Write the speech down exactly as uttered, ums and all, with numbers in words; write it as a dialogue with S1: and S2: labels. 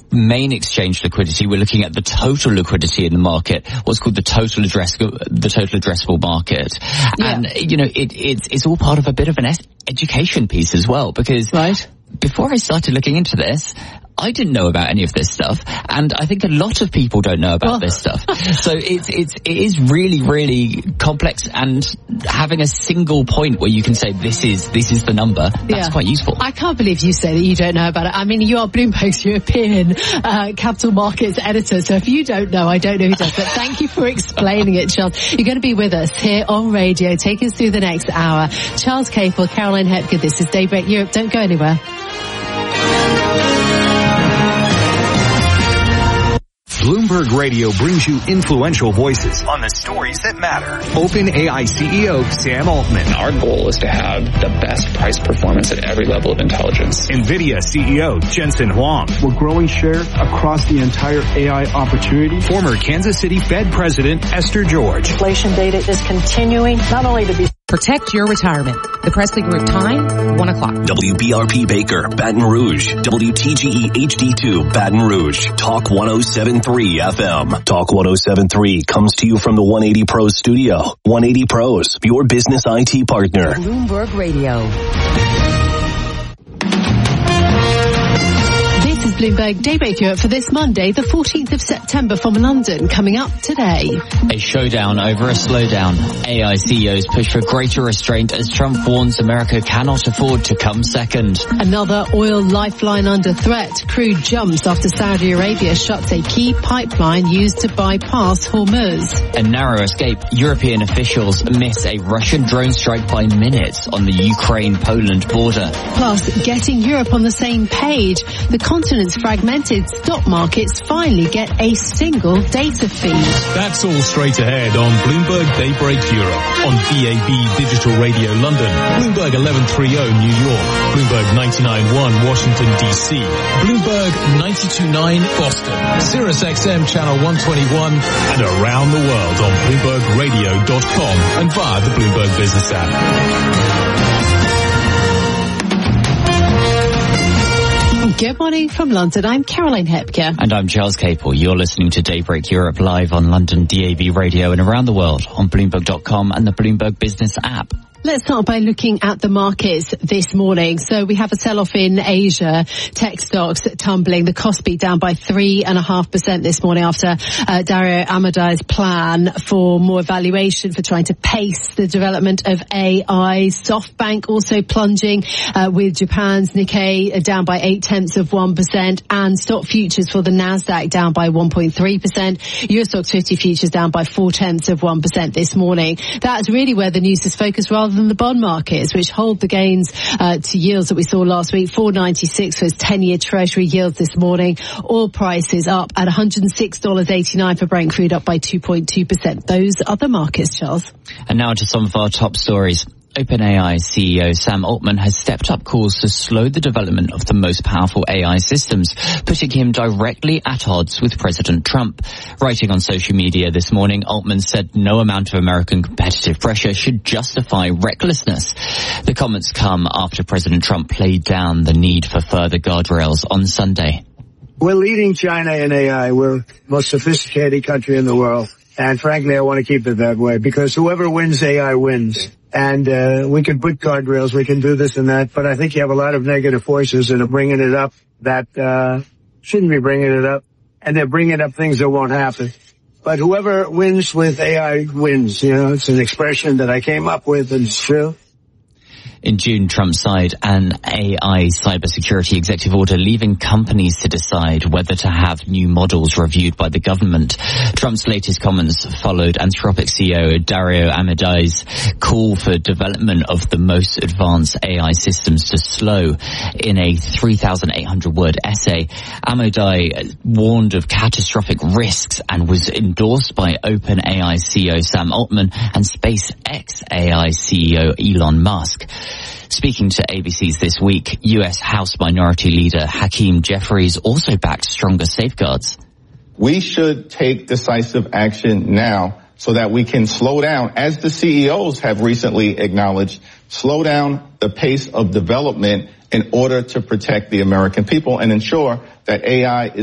S1: main exchange liquidity. We're looking at the total liquidity in the market, what's called the total address, the total addressable market. Yeah. And, you know, it, it's, it's all part of a bit of an es- education piece as well, because
S2: right.
S1: before I started looking into this, I didn't know about any of this stuff, and I think a lot of people don't know about well. this stuff. So it's it's it is really really complex, and having a single point where you can say this is this is the number, that's yeah. quite useful.
S2: I can't believe you say that you don't know about it. I mean, you are Bloomberg's European uh, capital markets editor, so if you don't know, I don't know who does. But thank you for explaining it, Charles. You're going to be with us here on radio. Take us through the next hour. Charles Capel, Caroline Hepker. This is Daybreak Europe. Don't go anywhere.
S3: Bloomberg Radio brings you influential voices on the stories that matter. OpenAI C E O Sam Altman.
S4: Our goal is to have the best price performance at every level of intelligence.
S3: NVIDIA C E O Jensen Huang.
S5: We're growing share across the entire A I opportunity.
S3: Former Kansas City Fed President Esther George.
S6: Inflation data is continuing not only to be...
S7: Protect your retirement. The Presley Group time, one o'clock.
S8: W B R P Baker, Baton Rouge. W T G E H D two, Baton Rouge. Talk one oh seven point three F M. Talk one oh seven point three comes to you from the one eighty Pros studio. one eighty Pros, your business I T partner.
S7: Bloomberg Radio.
S2: Bloomberg Daybreak Europe for this Monday, the fourteenth of September from London, coming up today.
S1: A showdown over a slowdown. A I C E Os push for greater restraint as Trump warns America cannot afford to come second.
S2: Another oil lifeline under threat. Crude jumps after Saudi Arabia shuts a key pipeline used to bypass Hormuz.
S1: A narrow escape. European officials miss a Russian drone strike by minutes on the Ukraine-Poland border.
S2: Plus, getting Europe on the same page. The continent's fragmented stock markets finally get a single data feed.
S9: That's all straight ahead on Bloomberg Daybreak Europe on D A B Digital Radio London, Bloomberg eleven thirty New York, Bloomberg ninety-nine point one Washington D C, Bloomberg ninety-two point nine Boston, Sirius X M channel one twenty-one, and around the world on Bloomberg Radio dot com and via the Bloomberg Business app.
S2: Good morning from London. I'm Caroline Hepker.
S1: And I'm Charles Capel. You're listening to Daybreak Europe live on London D A B Radio and around the world on Bloomberg dot com and the Bloomberg Business app.
S2: Let's start by looking at the markets this morning. So we have a sell-off in Asia. Tech stocks tumbling. The Kospi down by three and a half percent this morning after uh, Dario Amadai's plan for more evaluation for trying to pace the development of A I. SoftBank also plunging uh, with Japan's Nikkei down by eight tenths of one percent and stock futures for the Nasdaq down by one point three percent. U S Stoxx fifty futures down by four tenths of one percent this morning. That's really where the news is focused rather than the bond markets, which hold the gains uh, to yields that we saw last week. four ninety-six was ten-year Treasury yields this morning. Oil prices up at one hundred six dollars eighty-nine for Brent crude, up by two point two percent. Those are the markets, Charles.
S1: And now to some of our top stories. OpenAI C E O Sam Altman has stepped up calls to slow the development of the most powerful A I systems, putting him directly at odds with President Trump. Writing on social media this morning, Altman said no amount of American competitive pressure should justify recklessness. The comments come after President Trump played down the need for further guardrails on Sunday.
S10: We're leading China in A I. We're the most sophisticated country in the world. And frankly, I want to keep it that way because whoever wins A I wins. And uh, we can put guardrails, we can do this and that, but I think you have a lot of negative forces that are bringing it up that uh shouldn't be bringing it up, and they're bringing up things that won't happen. But whoever wins with A I wins. You know, it's an expression that I came up with, and it's true.
S1: In June, Trump signed an A I cybersecurity executive order leaving companies to decide whether to have new models reviewed by the government. Trump's latest comments followed Anthropic C E O Dario Amadai's call for development of the most advanced A I systems to slow. In a three thousand eight hundred word essay, Amadai warned of catastrophic risks and was endorsed by OpenAI C E O Sam Altman and SpaceX A I C E O Elon Musk. Speaking to A B C's This Week, U S House Minority Leader Hakeem Jeffries also backed stronger safeguards.
S11: We should take decisive action now so that we can slow down, as the C E Os have recently acknowledged, slow down the pace of development in order to protect the American people and ensure that A I is